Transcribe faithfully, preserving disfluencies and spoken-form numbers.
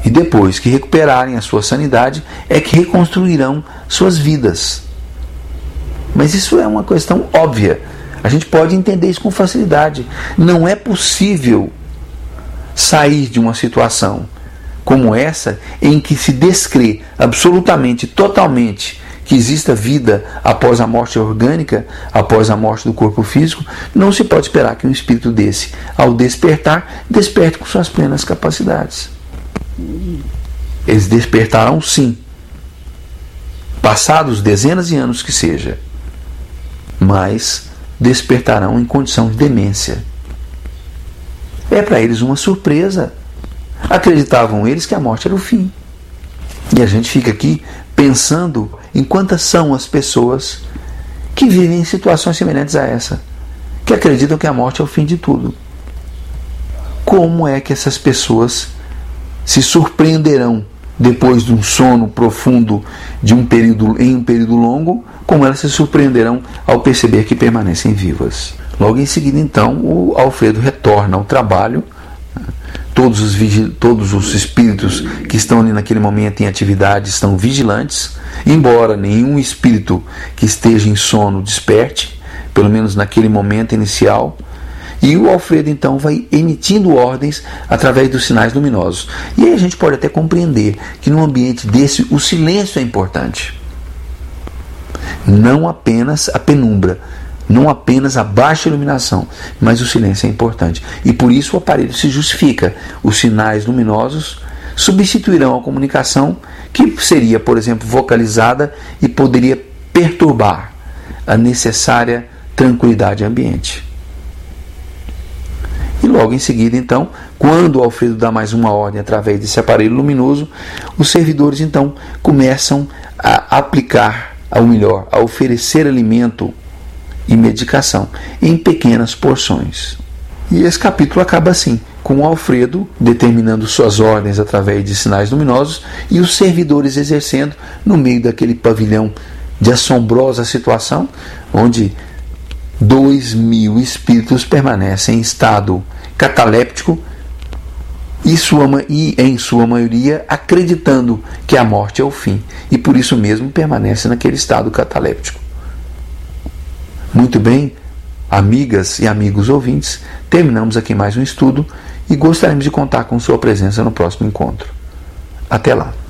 E depois que recuperarem a sua sanidade, é que reconstruirão suas vidas. Mas isso é uma questão óbvia. A gente pode entender isso com facilidade. Não é possível sair de uma situação como essa, em que se descrê absolutamente, totalmente, que exista vida após a morte orgânica, após a morte do corpo físico. Não se pode esperar que um espírito desse, ao despertar, desperte com suas plenas capacidades. Eles despertarão sim, passados dezenas de anos que seja, mas despertarão em condição de demência. É para eles uma surpresa. Acreditavam eles que a morte era o fim. E a gente fica aqui pensando em quantas são as pessoas que vivem em situações semelhantes a essa, que acreditam que a morte é o fim de tudo. Como é que essas pessoas se surpreenderão depois de um sono profundo de um período, em um período longo, como elas se surpreenderão ao perceber que permanecem vivas? Logo em seguida, então, o Alfredo retorna ao trabalho. Todos os, vigil... Todos os espíritos que estão ali naquele momento em atividade estão vigilantes, embora nenhum espírito que esteja em sono desperte, pelo menos naquele momento inicial. E o Alfredo então vai emitindo ordens através dos sinais luminosos. E aí a gente pode até compreender que num ambiente desse o silêncio é importante. Não apenas a penumbra, não apenas a baixa iluminação, mas o silêncio é importante. E por isso o aparelho se justifica. Os sinais luminosos substituirão a comunicação, que seria, por exemplo, vocalizada e poderia perturbar a necessária tranquilidade ambiente. E logo em seguida, então, quando o Alfredo dá mais uma ordem através desse aparelho luminoso, os servidores então começam a aplicar, ou melhor, a oferecer alimento e medicação em pequenas porções. E esse capítulo acaba assim, com o Alfredo determinando suas ordens através de sinais luminosos e os servidores exercendo no meio daquele pavilhão de assombrosa situação, onde dois mil espíritos permanecem em estado cataléptico e, sua, e em sua maioria acreditando que a morte é o fim, e por isso mesmo permanece naquele estado cataléptico. Muito bem, amigas e amigos ouvintes, terminamos aqui mais um estudo e gostaríamos de contar com sua presença no próximo encontro. Até lá!